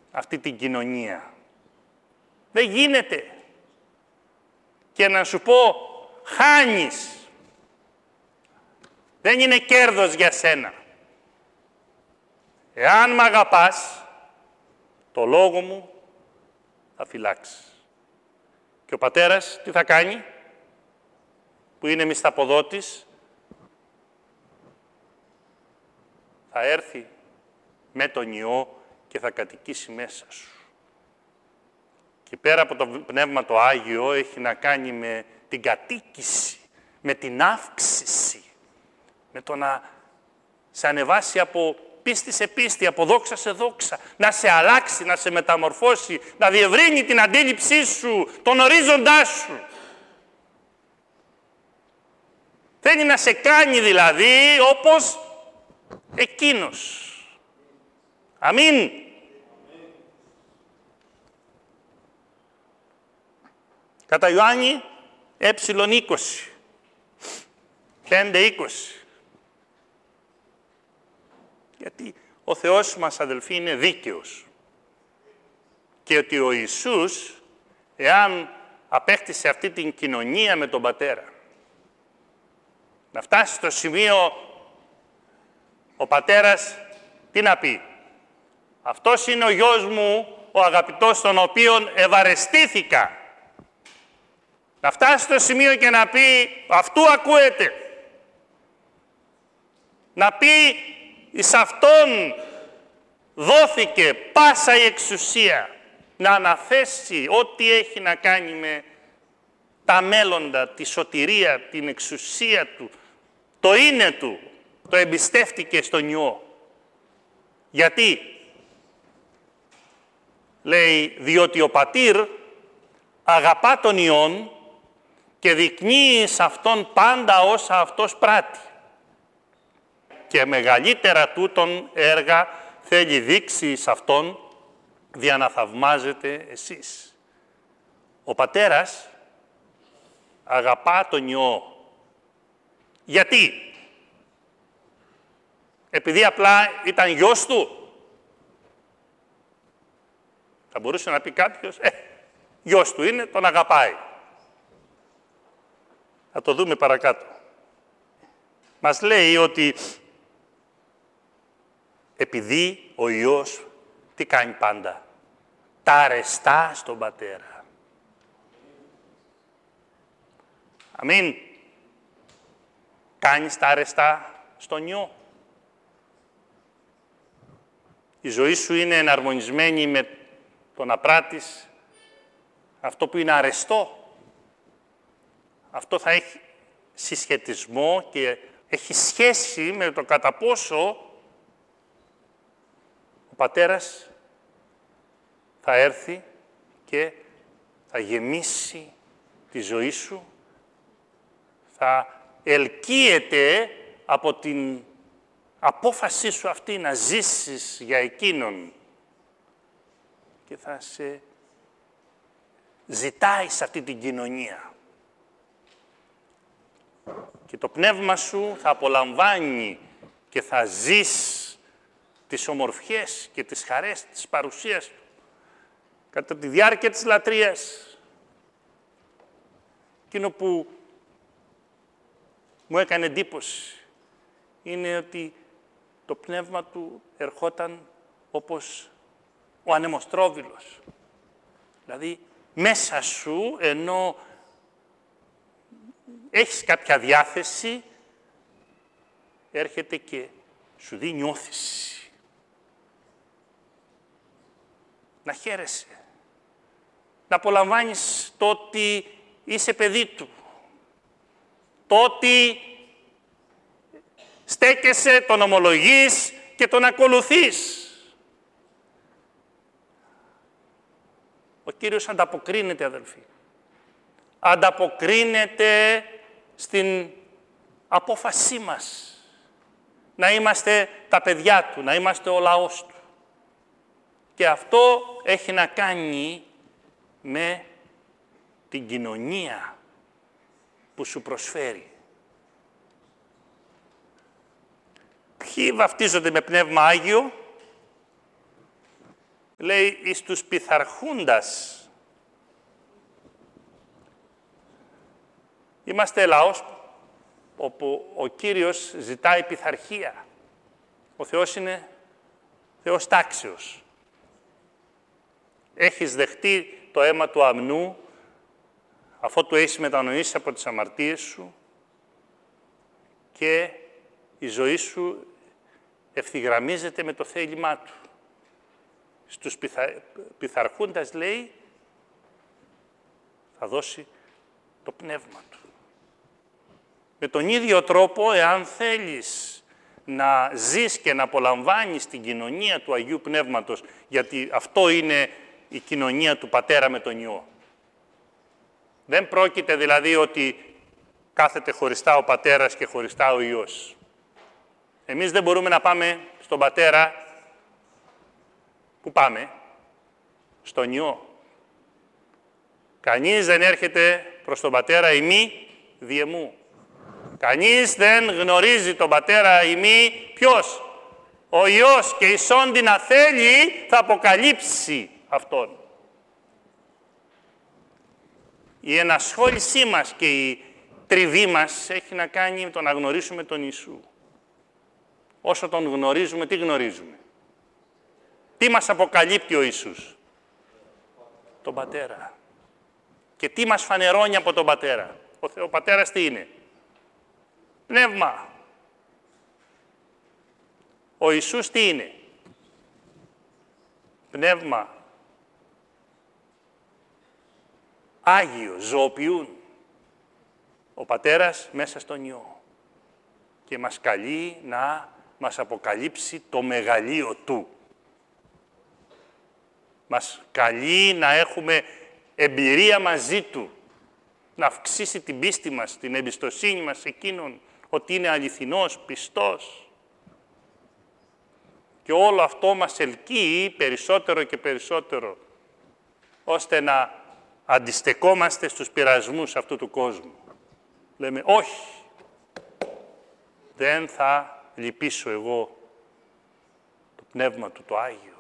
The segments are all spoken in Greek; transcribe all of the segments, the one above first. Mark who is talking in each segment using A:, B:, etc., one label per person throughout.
A: αυτή την κοινωνία. Δεν γίνεται. Και να σου πω, χάνεις. Δεν είναι κέρδος για σένα. Εάν μ' αγαπάς, το λόγο μου θα φυλάξεις. Και ο πατέρας τι θα κάνει, που είναι μισθαποδότης, θα έρθει με τον Υιό και θα κατοικήσει μέσα σου. Και πέρα από το Πνεύμα το Άγιο έχει να κάνει με την κατοίκηση, με την αύξηση, με το να σε ανεβάσει από πίστη σε πίστη, από δόξα σε δόξα, να σε αλλάξει, να σε μεταμορφώσει, να διευρύνει την αντίληψή σου, τον ορίζοντά σου. Θέλει να σε κάνει δηλαδή όπως εκείνος. Αμήν. Κατά Ιωάννη, ε20, 5-20. Γιατί ο Θεός μας, αδελφοί, είναι δίκαιος. Και ότι ο Ιησούς, εάν απέκτησε αυτή την κοινωνία με τον Πατέρα, να φτάσει στο σημείο ο Πατέρας τι να πει. Αυτός είναι ο γιος μου, ο αγαπητός, τον οποίον ευαρεστήθηκα. Να φτάσει στο σημείο και να πει, αυτού ακούετε. Να πει, εις αυτόν δόθηκε πάσα η εξουσία. Να αναθέσει ό,τι έχει να κάνει με τα μέλλοντα, τη σωτηρία, την εξουσία του, το είναι του, το εμπιστεύτηκε στον Υιό. Γιατί, λέει, διότι ο Πατήρ αγαπά τον Υιόν και δεικνύει σε Αυτόν πάντα όσα Αυτός πράττει. Και μεγαλύτερα τούτον έργα θέλει δείξει σε Αυτόν, δια να θαυμάζετε εσείς. Ο Πατέρας αγαπά τον Υιό. Γιατί? Επειδή απλά ήταν γιος του. Θα μπορούσε να πει κάποιος, γιος του είναι, τον αγαπάει. Θα το δούμε παρακάτω. Μας λέει ότι επειδή ο Υιός τι κάνει πάντα, τα αρεστά στον Πατέρα. Αμήν. Κάνεις τα αρεστά στον Υιό. Η ζωή σου είναι εναρμονισμένη με το να πράττεις αυτό που είναι αρεστό. Αυτό θα έχει συσχετισμό και έχει σχέση με το κατά πόσο ο Πατέρας θα έρθει και θα γεμίσει τη ζωή σου, θα ελκύεται από την απόφασή σου αυτή να ζήσεις για Εκείνον και θα σε ζητάει σε αυτή την κοινωνία. Και το πνεύμα σου θα απολαμβάνει και θα ζεις τις ομορφιές και τις χαρές της παρουσίας του κατά τη διάρκεια της λατρείας. Εκείνο που μου έκανε εντύπωση είναι ότι το πνεύμα του ερχόταν όπως ο ανεμοστρόβιλος. Δηλαδή, μέσα σου, ενώ έχεις κάποια διάθεση, έρχεται και σου δίνει όθηση. Να χαίρεσαι. Να απολαμβάνεις το ότι είσαι παιδί του. Το ότι στέκεσαι, τον ομολογείς και τον ακολουθείς. Ο Κύριος ανταποκρίνεται, αδελφοί. Ανταποκρίνεται στην απόφασή μας. Να είμαστε τα παιδιά Του, να είμαστε ο λαός Του. Και αυτό έχει να κάνει με την κοινωνία που σου προσφέρει. Ποιοι βαφτίζονται με Πνεύμα Άγιο? Λέει, εις τους πειθαρχούντας. Είμαστε λαός όπου ο Κύριος ζητάει πειθαρχία. Ο Θεός είναι Θεός τάξεως. Έχεις δεχτεί το αίμα του αμνού, αφού του έχεις μετανοήσει από τις αμαρτίες σου και η ζωή σου ευθυγραμμίζεται με το θέλημά του. Στους πειθαρχούντας, λέει, θα δώσει το πνεύμα του. Με τον ίδιο τρόπο, εάν θέλεις να ζεις και να απολαμβάνεις την κοινωνία του Αγίου Πνεύματος, γιατί αυτό είναι η κοινωνία του Πατέρα με τον Υιό. Δεν πρόκειται δηλαδή ότι κάθεται χωριστά ο Πατέρας και χωριστά ο Υιός. Εμείς δεν μπορούμε να πάμε στον Πατέρα. Πού πάμε? Στον Υιό. Κανείς δεν έρχεται προς τον Πατέρα ημί διεμού. Κανείς δεν γνωρίζει τον Πατέρα ημί ποιος? Ο Υιός, και εισόν την θέλει θα αποκαλύψει Αυτόν. Η ενασχόλησή μας και η τριβή μας έχει να κάνει με το να γνωρίσουμε τον Ιησού. Όσο τον γνωρίζουμε, τι γνωρίζουμε? Τι μας αποκαλύπτει ο Ιησούς? Τον Πατέρα. Και τι μας φανερώνει από τον Πατέρα? Ο Πατέρας τι είναι? Πνεύμα. Ο Ιησούς τι είναι? Πνεύμα. Άγιο, ζωοποιούν. Ο Πατέρας μέσα στον Υιό. Και μας καλεί να μας αποκαλύψει το μεγαλείο Του. Μας καλεί να έχουμε εμπειρία μαζί Του. Να αυξήσει την πίστη μας, την εμπιστοσύνη μας εκείνον, ότι είναι αληθινός, πιστός. Και όλο αυτό μας ελκύει περισσότερο και περισσότερο, ώστε να αντιστεκόμαστε στους πειρασμούς αυτού του κόσμου. Λέμε, όχι, δεν θα λυπήσω εγώ το Πνεύμα Του, το Άγιο.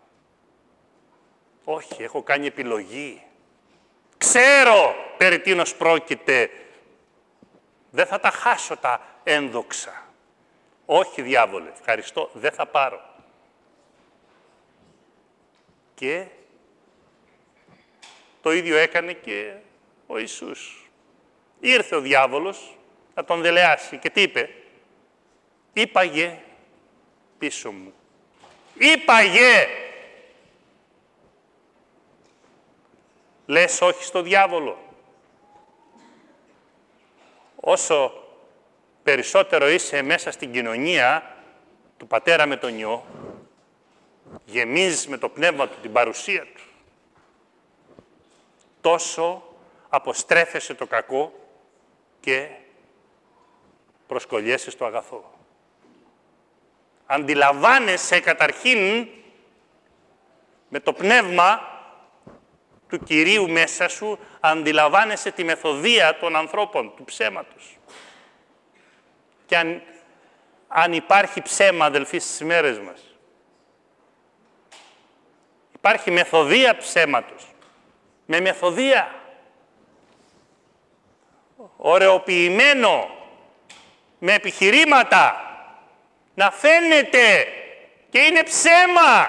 A: Όχι, έχω κάνει επιλογή. Ξέρω περί τίνος πρόκειται. Δεν θα τα χάσω τα ένδοξα. Όχι, διάβολε, ευχαριστώ, δεν θα πάρω. Και το ίδιο έκανε και ο Ιησούς. Ήρθε ο διάβολος να τον δελεάσει και τι είπε? Είπαγε πίσω μου. Είπαγε! Λες όχι στο διάβολο? Όσο περισσότερο είσαι μέσα στην κοινωνία του Πατέρα με τον Υιό, γεμίζεις με το Πνεύμα Του, την παρουσία Του, τόσο αποστρέφεσαι το κακό και προσκολιέσαι στο αγαθό. Αντιλαμβάνεσαι καταρχήν με το Πνεύμα του Κυρίου μέσα σου, αντιλαμβάνεσαι τη μεθοδεία των ανθρώπων, του ψέματος. Και αν υπάρχει ψέμα, αδελφοί, στις ημέρες μας, υπάρχει μεθοδεία ψέματος. Με μεθοδεία. Ωρεοποιημένο. Με επιχειρήματα. Να φαίνεται. Και είναι ψέμα.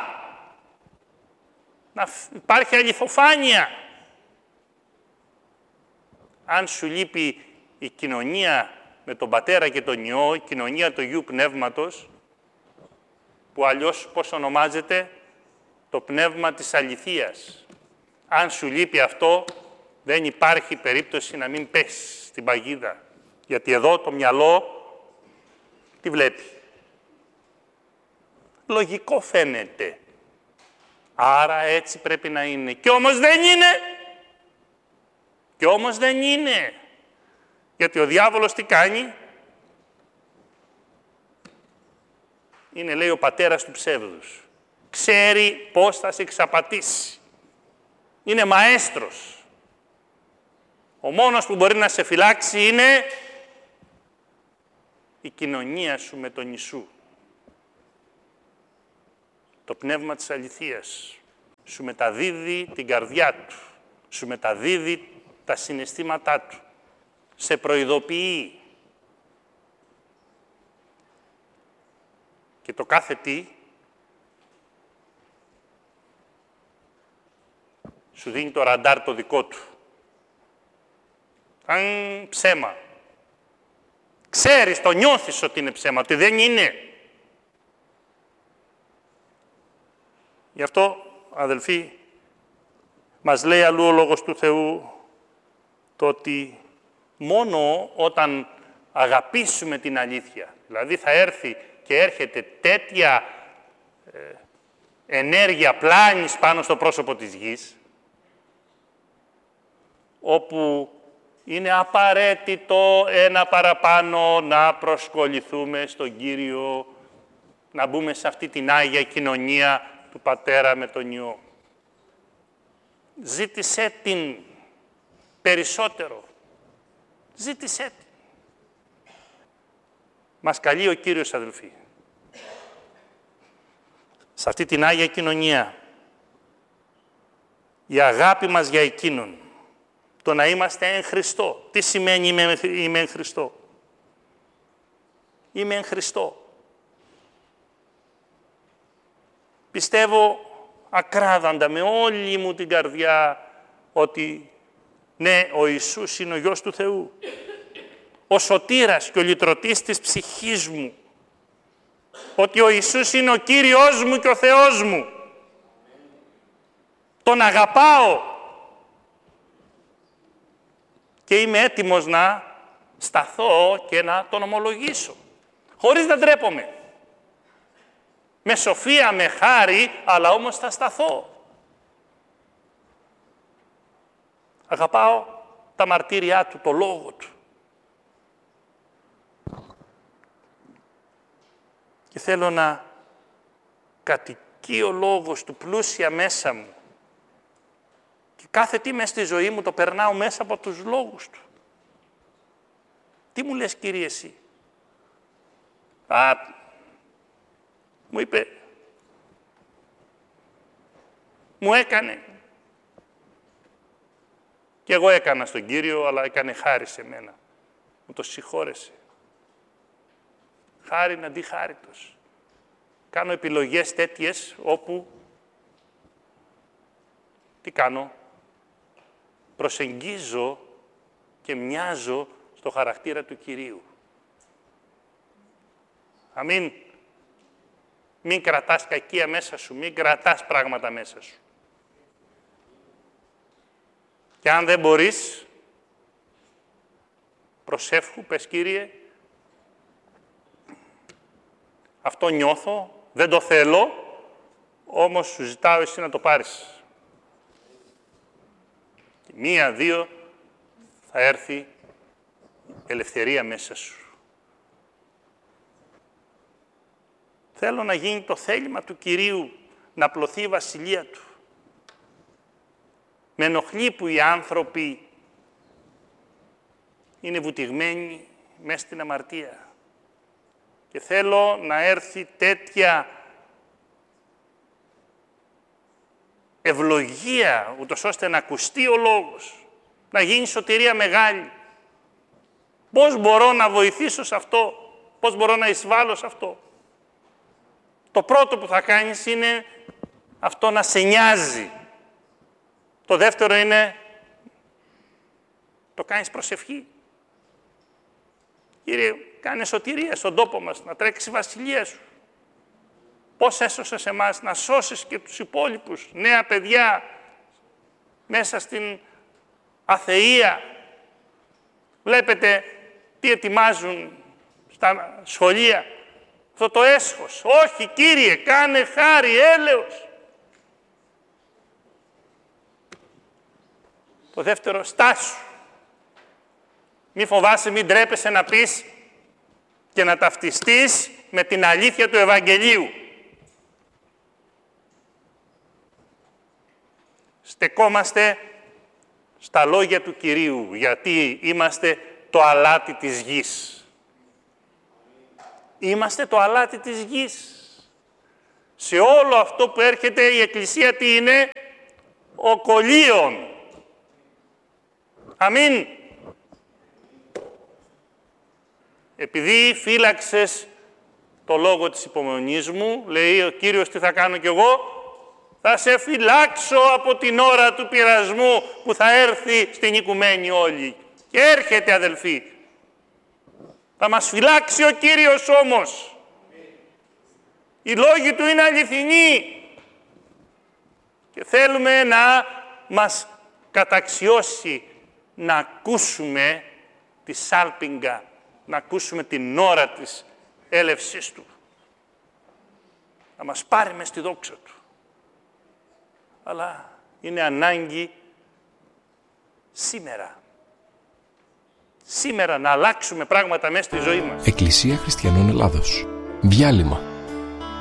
A: Να υπάρχει αληθοφάνεια. Αν σου λείπει η κοινωνία με τον Πατέρα και τον Υιό, η κοινωνία του Αγίου Πνεύματος, που αλλιώς πώς ονομάζεται? Το πνεύμα της αληθείας. Αν σου λείπει αυτό, δεν υπάρχει περίπτωση να μην πέσεις στην παγίδα. Γιατί εδώ το μυαλό τι βλέπει? Λογικό φαίνεται. Άρα έτσι πρέπει να είναι. Και όμως δεν είναι. Και όμως δεν είναι. Γιατί ο διάβολος τι κάνει? Είναι, λέει, ο πατέρας του ψεύδους. Ξέρει πώς θα σε εξαπατήσει. Είναι μαέστρος. Ο μόνος που μπορεί να σε φυλάξει είναι η κοινωνία σου με τον Ιησού. Το πνεύμα της αληθείας. σου μεταδίδει την καρδιά του, σου μεταδίδει τα συναισθήματά του, σε προειδοποιεί. Και το κάθε τι σου δίνει το ραντάρ το δικό του. Αν ψέμα. Ξέρεις, το νιώθεις ότι είναι ψέμα, ότι δεν είναι. Γι' αυτό, αδελφοί, μας λέει αλλού ο Λόγος του Θεού το ότι μόνο όταν αγαπήσουμε την αλήθεια, δηλαδή θα έρθει και έρχεται τέτοια ενέργεια πλάνης πάνω στο πρόσωπο της γης, όπου είναι απαραίτητο ένα παραπάνω να προσκοληθούμε στον Κύριο, να μπούμε σε αυτή την Άγια Κοινωνία του Πατέρα με τον Υιό. Ζήτησέ την περισσότερο. Ζήτησέ την. Μας καλεί ο Κύριος, αδελφοί. Σε αυτή την Άγια Κοινωνία, η αγάπη μας για Εκείνον, το να είμαστε εν Χριστώ. Τι σημαίνει είμαι εν Χριστώ? Είμαι εν Χριστώ. Πιστεύω ακράδαντα με όλη μου την καρδιά ότι ναι, ο Ιησούς είναι ο Υιός του Θεού. Ο σωτήρας και ο λυτρωτής της ψυχής μου. Ότι ο Ιησούς είναι ο Κύριος μου και ο Θεός μου. Τον αγαπάω. Και είμαι έτοιμος να σταθώ και να τον ομολογήσω. Χωρίς να ντρέπομαι. Με σοφία, με χάρη, αλλά όμως θα σταθώ. Αγαπάω τα μαρτύριά του, το λόγο του. Και θέλω να κατοικεί ο λόγος του πλούσια μέσα μου. Και κάθε τι μες στη ζωή μου το περνάω μέσα από τους λόγους του. Τι μου λες, Κύριε, εσύ? Μου είπε, μου έκανε. Και εγώ έκανα στον Κύριο, αλλά έκανε χάρη σε μένα. Μου το συγχώρεσε. Χάριν αντί χάριτος. Κάνω επιλογές τέτοιες όπου τι κάνω? Προσεγγίζω και μοιάζω στο χαρακτήρα του Κυρίου. Αμήν. Μην κρατάς κακία μέσα σου, μην κρατάς πράγματα μέσα σου. Και αν δεν μπορείς, προσεύχου, πες, Κύριε, αυτό νιώθω, δεν το θέλω, όμως σου ζητάω εσύ να το πάρεις. Και 1-2 θα έρθει ελευθερία μέσα σου. Θέλω να γίνει το θέλημα του Κυρίου, να πλωθεί η βασιλεία του. Με ενοχλεί που οι άνθρωποι είναι βουτυγμένοι μέσα στην αμαρτία. Και θέλω να έρθει τέτοια ευλογία, ούτως ώστε να ακουστεί ο λόγος, να γίνει σωτηρία μεγάλη. Πώς μπορώ να βοηθήσω σε αυτό, πώς μπορώ να εισβάλλω σε αυτό? Το πρώτο που θα κάνεις είναι αυτό να σε νοιάζει. Το δεύτερο είναι το κάνεις προσευχή. Κύριε, κάνε σωτηρία στον τόπο μας, να τρέξει η βασιλεία σου. Πώς έσωσες εμάς, να σώσεις και τους υπόλοιπους, νέα παιδιά, μέσα στην αθεία. Βλέπετε τι ετοιμάζουν στα σχολεία. Αυτό το έσχος. Όχι, Κύριε, κάνε χάρη, έλεος. Το δεύτερο, στάσου. Μη φοβάσαι, μην ντρέπεσαι να πεις και να ταυτιστείς με την αλήθεια του Ευαγγελίου. Στεκόμαστε στα λόγια του Κυρίου, γιατί είμαστε το αλάτι της γης. Είμαστε το αλάτι της γης. Σε όλο αυτό που έρχεται η Εκκλησία τι είναι? Ο κολλίον. Αμήν. Επειδή φύλαξες το λόγο της υπομονής μου, λέει ο Κύριος, τι θα κάνω κι εγώ? Θα σε φυλάξω από την ώρα του πειρασμού που θα έρθει στην οικουμένη όλη. Και έρχεται, αδελφοί. Θα μας φυλάξει ο Κύριος όμως. Οι λόγοι του είναι αληθινοί. Και θέλουμε να μας καταξιώσει να ακούσουμε τη σάλπιγγα, να ακούσουμε την ώρα της έλευσης του. Να μας πάρει μες στη δόξα του. Αλλά είναι ανάγκη σήμερα να αλλάξουμε πράγματα μέσα στη ζωή μας.
B: Εκκλησία Χριστιανών Ελλάδος. Διάλειμμα.